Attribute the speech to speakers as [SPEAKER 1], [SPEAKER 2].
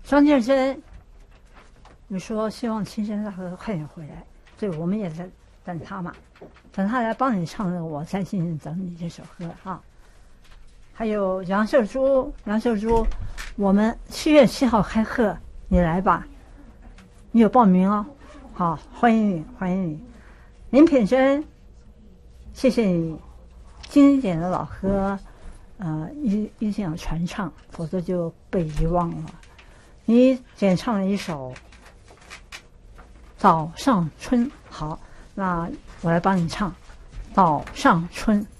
[SPEAKER 1] 张建生，你说希望亲生大哥快点回来，所以我们也在等他嘛，等他来帮你唱那个《我在静静等你》这首歌啊。还有杨秀珠，我们7月7号开课，你来吧，你有报名哦。好，欢迎你。林品珍，谢谢你，经典的老歌，一定要传唱，否则就被遗忘了。你演唱了一首《早上春》，好，那我来帮你唱《早上春》。